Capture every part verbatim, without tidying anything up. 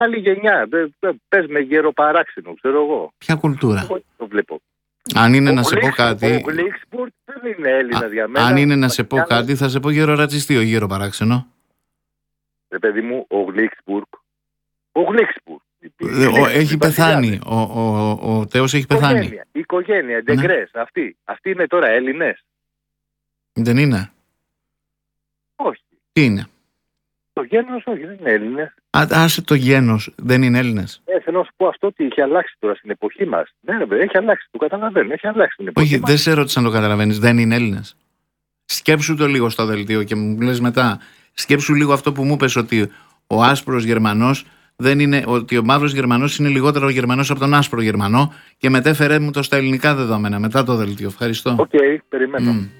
Άλλη γενιά. Πες με γεροπαράξενο, ξέρω εγώ. Ποια κουλτούρα? Εγώ το βλέπω. Αν είναι ο να σε πω κάτι. Ο Γλίξπουρτ δεν είναι Έλληνας για μένα. Αν είναι να σε πω Άλλος... κάτι, θα σε πω γερορατσιστή, ο γεροπαράξενο. Ρε παιδί μου, ο Γλίξπουρτ. Ο Γλίξπουρτ. Έχει πεθάνει. Ο, ο, ο, ο Τέος έχει πεθάνει. Η οικογένεια, οι Ντεγκρές, ναι. Αυτοί. Αυτοί είναι τώρα Έλληνες. Δεν είναι. Όχι. Τι είναι? Το γένος, όχι, δεν είναι Έλληνες. Α, άσε το γένος, δεν είναι Έλληνες. Ε, θέλω να σου πω αυτό ότι έχει αλλάξει τώρα στην εποχή μας. Ναι, ρε, έχει αλλάξει, το καταλαβαίνω, έχει αλλάξει στην εποχή. Όχι, μας. Δεν σε ρώτησα αν το καταλαβαίνεις, δεν είναι Έλληνες. Σκέψου το λίγο στο δελτίο και μου λες μετά. Σκέψου λίγο αυτό που μου είπες, ότι ο άσπρος Γερμανός δεν είναι, ότι ο μαύρος Γερμανός είναι λιγότερο Γερμανός από τον άσπρο Γερμανό, και μετέφερε μου το στα ελληνικά δεδομένα μετά το δελτίο. Ευχαριστώ. Οκ, okay, περιμένω. Mm.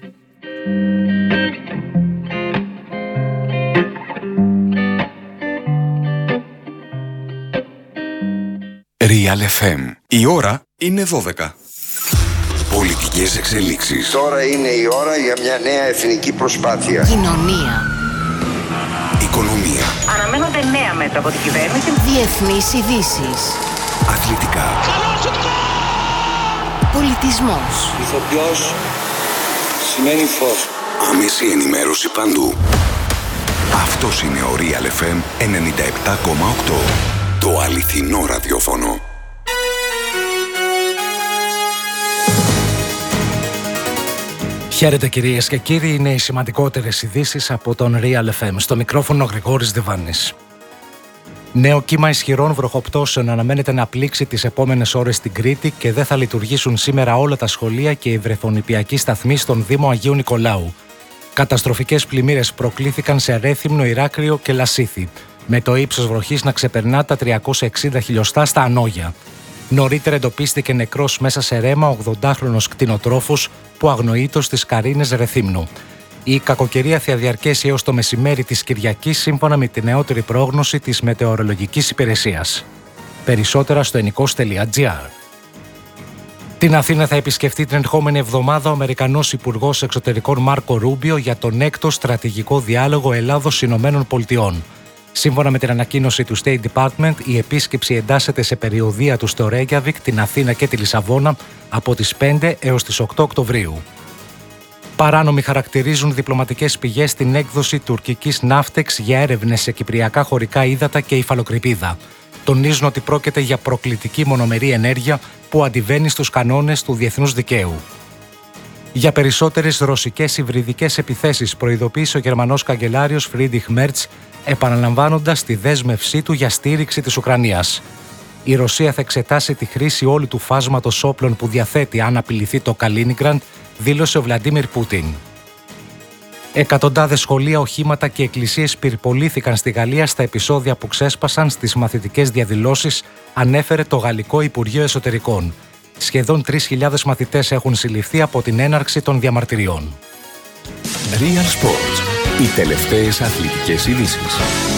Real εφ εμ. Η ώρα είναι δώδεκα. Πολιτικές εξελίξεις. Τώρα είναι η ώρα για μια νέα εθνική προσπάθεια. Κοινωνία. Οικονομία. Αναμένονται νέα μέτρα από την κυβέρνηση. Διεθνείς ειδήσεις. Αθλητικά. Πολιτισμός. Ηθοποιός σημαίνει φως. Άμεση ενημέρωση παντού. Αυτός είναι ο Real εφ εμ ενενήντα επτά κόμμα οκτώ. Το αληθινό ραδιόφωνο. Χαίρετε κυρίες και κύριοι, είναι οι σημαντικότερες ειδήσεις από τον Real εφ εμ. Στο μικρόφωνο Γρηγόρης Διβάνης. Νέο κύμα ισχυρών βροχοπτώσεων αναμένεται να πλήξει τις επόμενες ώρες στην Κρήτη και δεν θα λειτουργήσουν σήμερα όλα τα σχολεία και οι βρεφονιπιακοί σταθμοί στον Δήμο Αγίου Νικολάου. Καταστροφικές πλημμύρες προκλήθηκαν σε Ρέθυμνο, Ηράκλειο και Λασίθι, με το ύψος βροχής να ξεπερνά τα τριακόσια εξήντα χιλιοστά στα Ανόγια. Νωρίτερα εντοπίστηκε νεκρός μέσα σε ρέμα ο ογδοντάχρονος κτηνοτρόφος που αγνοείτος στις Καρίνες Ρεθύμνου. Η κακοκαιρία θα διαρκέσει έως το μεσημέρι της Κυριακής, σύμφωνα με τη νεότερη πρόγνωση της Μετεωρολογικής Υπηρεσίας. Περισσότερα στο ενικός τελεία τζι άρ. Την Αθήνα θα επισκεφτεί την ερχόμενη εβδομάδα ο Αμερικανός Υπουργός Εξωτερικών Μάρκο Ρούμπιο για τον έκτο στρατηγικό διάλογο Ελλάδος-Ηνωμένων Πολιτειών. Σύμφωνα με την ανακοίνωση του State Department, η επίσκεψη εντάσσεται σε περιοδεία του στο Ρέγιαβικ, την Αθήνα και τη Λισαβόνα από τις πέντε έως τις οκτώ Οκτωβρίου. Παράνομοι χαρακτηρίζουν διπλωματικές πηγές την έκδοση τουρκικής ναύτεξ για έρευνες σε κυπριακά χωρικά ύδατα και υφαλοκρηπίδα. Τονίζουν ότι πρόκειται για προκλητική μονομερή ενέργεια που αντιβαίνει στους κανόνες του διεθνούς δικαίου. Για περισσότερες ρωσικές υβριδικές επιθέσεις προειδοποίησε ο Γερμανός καγκελάριος Φρίντριχ Μέρτς, επαναλαμβάνοντας τη δέσμευσή του για στήριξη της Ουκρανίας. Η Ρωσία θα εξετάσει τη χρήση όλου του φάσματος όπλων που διαθέτει αν απειληθεί το Καλίνιγκραντ, δήλωσε ο Βλαντίμιρ Πούτιν. Εκατοντάδες σχολεία, οχήματα και εκκλησίες πυρπολήθηκαν στη Γαλλία στα επεισόδια που ξέσπασαν στις μαθητικές διαδηλώσεις, ανέφερε το Γαλλικό Υπουργείο Εσωτερικών. Σχεδόν τρεις χιλιάδες μαθητές έχουν συλληφθεί από την έναρξη των διαμαρτυριών. Real Sports. Οι τελευταίες αθλητικές ειδήσεις.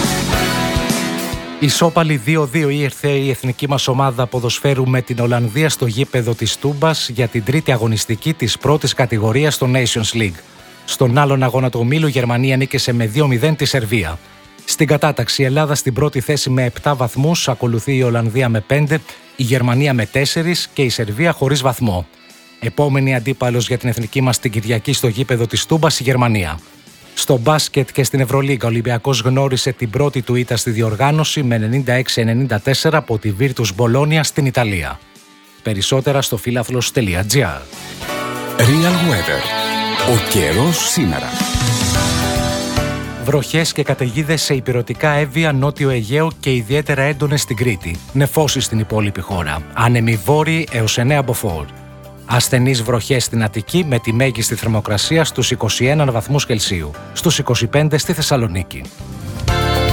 Ισόπαλη δύο δύο ήρθε η εθνική μας ομάδα ποδοσφαίρου με την Ολλανδία στο γήπεδο της Τούμπας για την τρίτη αγωνιστική της πρώτης κατηγορίας στο Nations League. Στον άλλον αγώνα του ομίλου, η Γερμανία νίκησε με δύο μηδέν τη Σερβία. Στην κατάταξη, η Ελλάδα στην πρώτη θέση με επτά βαθμούς, ακολουθεί η Ολλανδία με πέντε, η Γερμανία με τέσσερα και η Σερβία χωρίς βαθμό. Επόμενη αντίπαλος για την εθνική μας την Κυριακή στο γήπεδο της Τούμπας, η Γερμανία. Στο μπάσκετ και στην Ευρωλίγκα, ο Ολυμπιακός γνώρισε την πρώτη του ήττα στη διοργάνωση με ενενήντα έξι ενενήντα τέσσερα από τη Virtus Bologna στην Ιταλία. Περισσότερα στο φίλαθλος τελεία τζι άρ. Real Weather. Ο καιρός σήμερα. Βροχές και καταιγίδες σε ηπειρωτικά Εύβοια, Νότιο Αιγαίο και ιδιαίτερα έντονες στην Κρήτη. Νεφώσεις στην υπόλοιπη χώρα. Άνεμοι βόρειοι έως εννέα μποφόρ. Ασθενείς βροχές στην Αττική με τη μέγιστη θερμοκρασία στους είκοσι ένα βαθμούς Κελσίου, στους είκοσι πέντε στη Θεσσαλονίκη.